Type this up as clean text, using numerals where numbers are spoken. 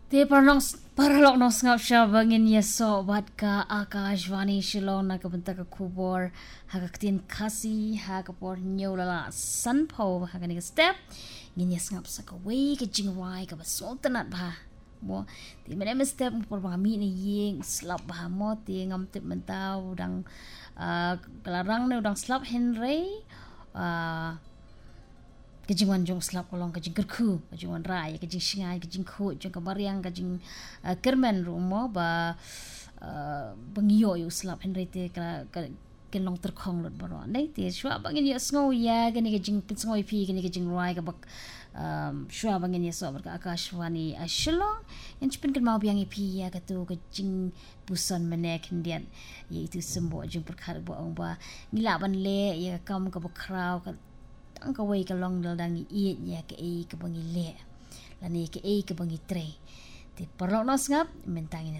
Te paralok nos ngap sya bangin yeso bat ka Akashvani Shillong na kabenta ka kubor hagaktin kasi hagapor nyolala sanpo hagani ka step ngin yes ngap sa ka way ka jingwai ka basultanat ba mo ti mena step mo por bami ni ying slap ba mo ti ngam tip mentau dang kelarang ne udang slap Henry kajingwan jong slap kolong kajing kerku kajingwan rai kajing singai kajing khu jong kabariang kajing kermen rumo ba bangyo yu slap Henry te ka kelong terkhong lot baro nei te shwa bangin ya sngo ya gani kajing pitsngoi pi gani kajing rai ka bak shwa bangin ya so ka Akashvani Shillong yang chipin kan mau biang pi ya katu kajing pusan menek ndian iaitu sembo jong perkara bo ong ba ngilaban le ya kam ka bakrau ka ang kaway ka long dal dang iit ya ke ka bangi le lani ke ka bangi tre ti parok nos ngap mentangin